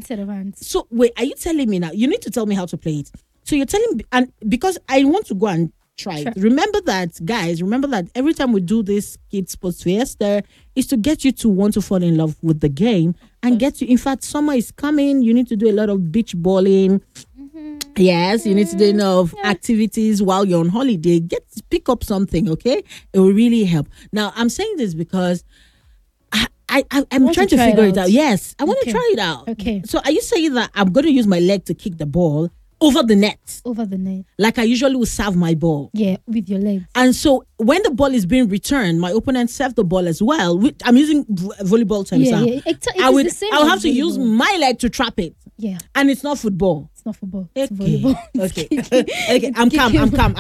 instead of hands. So wait, are you telling me now? You need to tell me how to play it. So you're telling me, and because I want to go and try it. Remember that, guys. Remember that every time we do this Kids Sports Fiesta, is to get you to want to fall in love with the game and get you. In fact, summer is coming. You need to do a lot of beach balling. Yes, you need to do enough activities while you're on holiday. Pick up something, okay? It will really help. Now, I'm saying this because I'm trying to figure it out. Yes, I want to try it out. Okay. So are you saying that I'm going to use my leg to kick the ball over the net? Over the net. Like I usually will serve my ball. Yeah, with your legs. And so when the ball is being returned, my opponent serve the ball as well. I'm using volleyball terms now. Yeah. I'll have to use my leg to trap it. Yeah. And it's not football. It's not football. Okay. It's volleyball. Okay. I'm calm.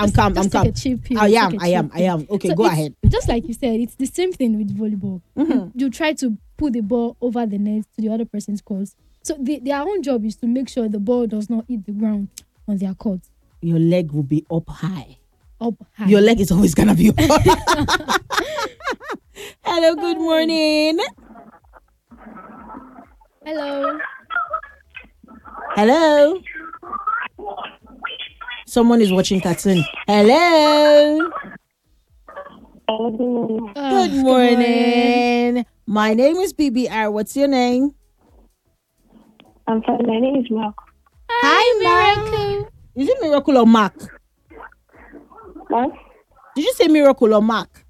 I am. Okay, so go ahead. Just like you said, it's the same thing with volleyball. Mm-hmm. You try to put the ball over the net to the other person's court. So their own job is to make sure the ball does not hit the ground on their court. Your leg will be up high. Up high. Your leg is always gonna be up high. Hello, good morning. Hello. Someone is watching cartoon. Hello. Good morning. My name is BBR. What's your name? I'm fine. My name is Mark. Hi, Miracle. Is it Miracle or Mark? What? Did you say Miracle or Mark?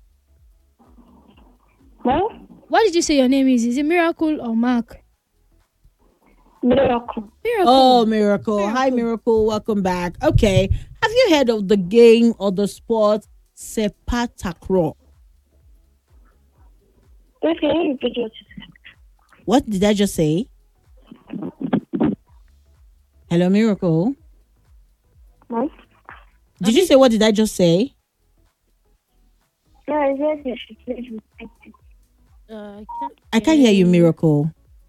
What? What did you say your name is? Is it Miracle or Mark? Miracle. Oh, Miracle. Hi, Miracle. Welcome back. Okay. Have you heard of the game or the sport Sepak Takraw? Okay. What did I just say? Hello, Miracle. What? Did you say what did I just say? Yeah, I said you should play with I can't hear you, Miracle.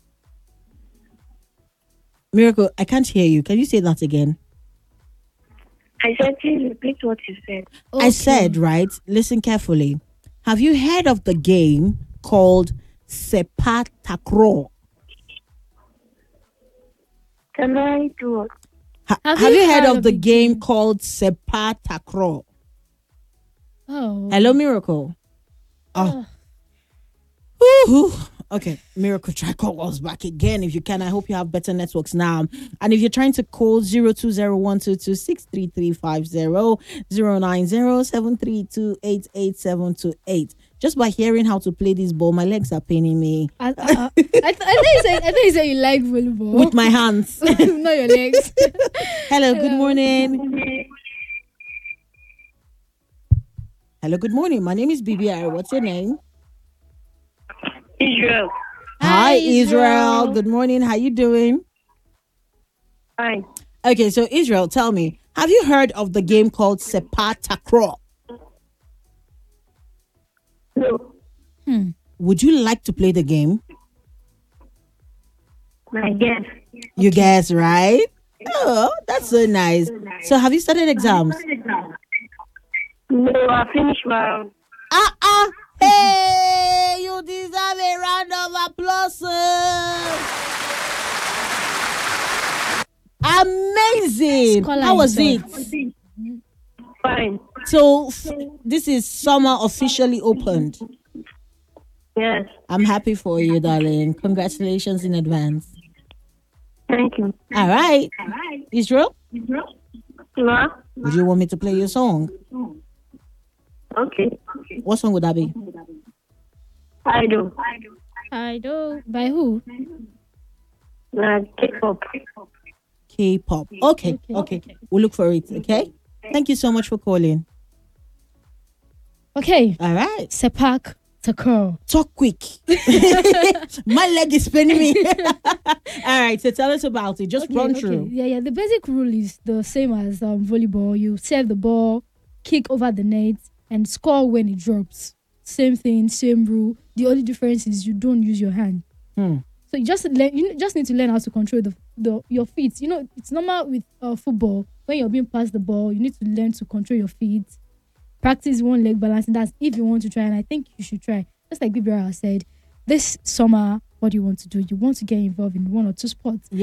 Miracle, I can't hear you. Can you say that again? I said please repeat what you said. Okay. I said, right? Listen carefully. Have you heard of the game called Sepak Takraw? Can I do it? Have you heard of the game called Sepak Takraw? Oh. Hello, Miracle. Oh. Okay, Miracle, try call us back again if you can. I hope you have better networks now. And if you're trying to call 020-122-63350, 090-732-88728. Just by hearing how to play this ball, my legs are paining me. I thought you said you like volleyball. With my hands. Not your legs. Hello, good morning. Hello, good morning. My name is BBR. What's your name? Israel. Hi, Israel. Good morning. How you doing? Fine. Okay, so Israel, tell me, have you heard of the game called Sepak Takraw? No. Would you like to play the game? I guess. You guess, right? Oh, that's so nice. So have you started exams? No, I finished my... Hey, you deserve a round of applause. Amazing. How was it? Fine. So this is summer officially opened. Yes. I'm happy for you, darling. Congratulations in advance. Thank you. All right. Israel? What? Would you want me to play your song? Okay. What song would that be? I do. By who? K-pop. K-pop. Okay. We'll look for it, okay? Thank you so much for calling. Okay. All right. Sepak Takraw. Talk quick. My leg is spinning me. All right, so tell us about it. Just run through. Yeah. The basic rule is the same as volleyball. You serve the ball, kick over the net, and score when it drops. Same thing, same rule. The only difference is you don't use your hand. So you just need to learn how to control your feet. You know, it's normal with football. When you're being passed the ball, you need to learn to control your feet. Practice one leg balance, and that's if you want to try. And I think you should try. Just like Bibira said, this summer, what do you want to do? You want to get involved in one or two sports.